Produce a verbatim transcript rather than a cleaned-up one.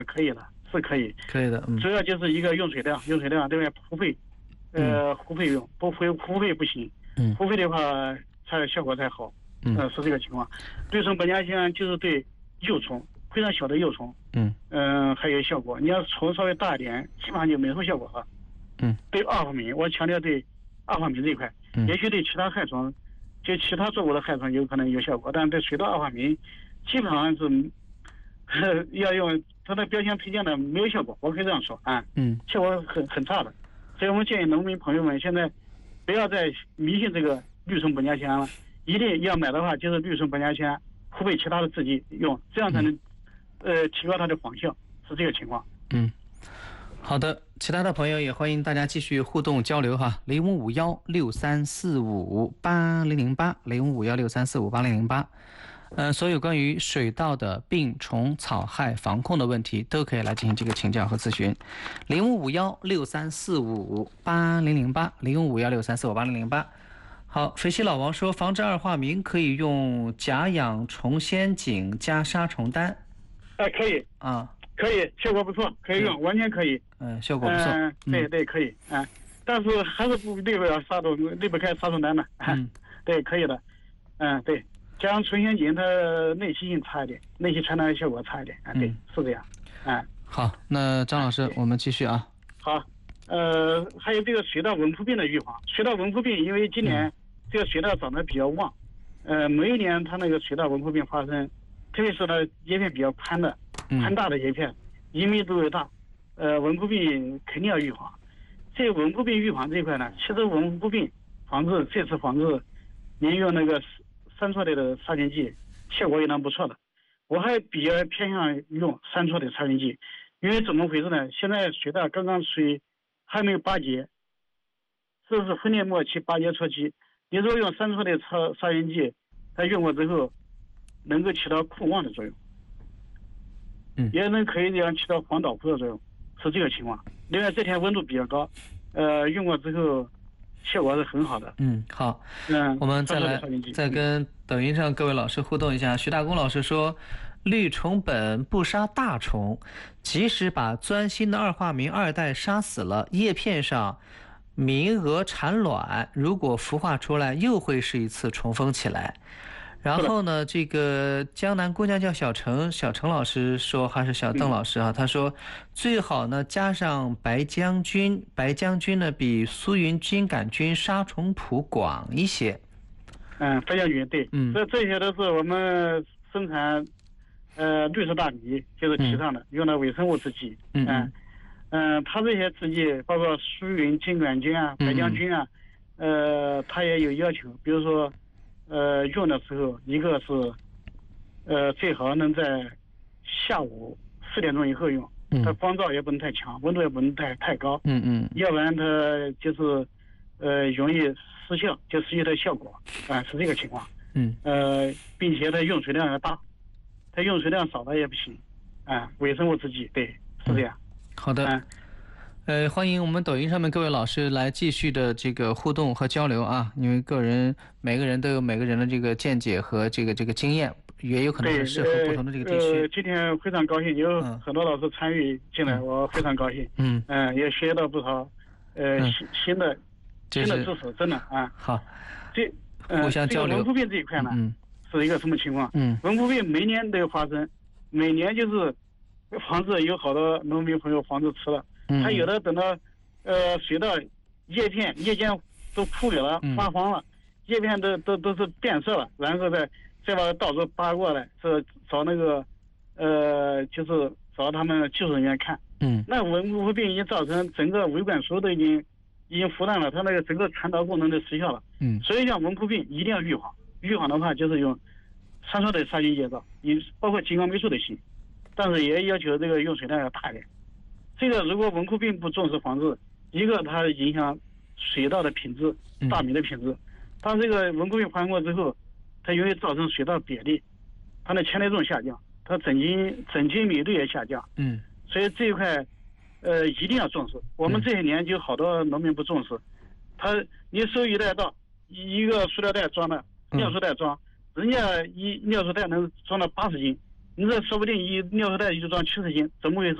可以的，是可以， 可以的，嗯， 主要就是一个用水量，用水量另外护肺，呃，护肺用，不护护肺不行， 嗯， 护肺的话才效果才好， 嗯， 呃，是这个情况。绿虫苯甲酰就是对幼虫非常小的幼虫， 嗯嗯、呃，还有效果。你要虫稍微大一点，基本上就没什么效果了。 嗯， 对二化敏，我强调对二化敏这一块， 嗯， 也许对其他害虫，就其他作物的害虫有可能有效果，但对水稻二化敏基本上是。要用它的标签推荐的没有效果，我可以这样说啊， 嗯， 效果很很差的，所以我们建议农民朋友们现在不要再迷信这个绿虫苯甲酰了，一定要买的话就是绿虫苯甲酰互配其他的制剂用，这样才能、嗯、呃提高它的广效，是这个情况。 嗯，好的，其他的朋友也欢迎大家继续互动交流哈，零五五幺六三四五八零零八，零五五幺六三四五八零零八。呃，所有关于水稻的病虫草害防控的问题，都可以来进行这个请教和咨询。零五五幺六三四五八零零八，零五五幺六三四五八零零八。好，肥西老王说，防治二化敏可以用甲氧虫酰碱加杀虫丹。 哎、呃，可以啊， 可以，效果不错，可以用，嗯、完全可以。 嗯，效果不错。 嗯、呃，对对，可以啊、嗯，但是还是不离不了杀虫，离不开杀虫丹的。嗯，对，可以的。嗯，对。加上纯酰碱，它内吸性差一点，内吸传染效果差一点啊，对，嗯、是这样，啊。 好，那张老师，我们继续啊。 好，呃，还有这个水稻蚊扑病的预防。水稻蚊扑病，因为今年这个水稻长得比较旺，呃，每一年它那个水稻蚊扑病发生，特别是呢叶片比较宽的、宽大的叶片，阴密度又大，呃，蚊扑病肯定要预防。这个蚊扑病预防这一块呢，其实蚊扑病防治这次防治，您用那个。三唑类的杀菌剂效果也蛮不错的，我还比较偏向用三唑的杀菌剂，因为怎么回事呢？现在水稻刚刚处于还没有八节，这是分裂末期八节初期。你如果用三唑的杀杀菌剂，它用过之后能够起到控旺的作用， 嗯， 也能可以这样起到黄倒枯的作用，是这个情况。另外这天温度比较高，呃，用过之后。效果是很好的。 嗯，好， 嗯， 我们再来再跟抖音上各位老师互动一下。徐大公老师说，绿虫苯不杀大虫，即使把钻心的二化敏二代杀死了，叶片上鸣蛾产卵，如果孵化出来，又会是一次重丰起来。然后呢，这个江南姑娘叫小程，小程老师说还是小邓老师啊？他说最好呢加上白将军，白将军呢比苏云金杆菌杀虫谱广一些。 嗯，白将军对，嗯，这这些都是我们生产呃绿色大米就是提倡的，嗯、用的微生物制剂。嗯嗯嗯，它这些制剂包括苏云金杆菌啊、白将军啊，嗯、呃，它也有要求，比如说。呃，用的时候，一个是，呃，最好能在下午四点钟以后用，它光照也不能太强，温度也不能太太高，嗯嗯，要不然它就是，呃，容易失效，就失去它效果，啊、呃，是这个情况，嗯，呃，并且它用水量要大，它用水量少了也不行，啊、呃，微生物制剂，对，是这样。 嗯、好的。嗯呃，欢迎我们抖音上面各位老师来继续的这个互动和交流啊，因为个人每个人都有每个人的这个见解和这个这个经验，也有可能是适合不同的这个地区。 呃，今天非常高兴有很多老师参与进来，嗯、我非常高兴。嗯嗯、呃，也学到不少呃、嗯、新新的新的知识，真的啊。 好， 这呃互相交流。 这个蚊扑病这一块呢， 嗯， 是一个什么情况？ 嗯， 蚊扑病每年都有发生，每年就是防治有好多农民朋友防治吃了。它有的等到，呃，水稻叶片叶尖都枯萎了、发黄了，叶片都都都是变色了，然后再再把稻子扒过来，是找那个，呃，就是找他们技术人员看。嗯。那蚊扑病已经造成整个维管束都已经已经腐烂了，它那个整个传导功能都失效了。嗯。所以像蚊扑病一定要预防，预防的话就是用三唑的杀菌介绍，你包括金刚霉素都行，但是也要求这个用水量要大一点。这个如果蚊扑病不重视防治，一个它影响水稻的品质、大米的品质。当这个蚊扑病发生过之后，它容易造成水稻瘪粒，它的前累重下降，它整茎整茎密度也下降。嗯，所以这一块，呃，一定要重视。我们这些年就好多农民不重视，他你收一袋稻，一个塑料袋装的，尿素袋装，人家一尿素袋能装到八十斤， 你这说不定一尿头袋就装七十斤，怎么回事？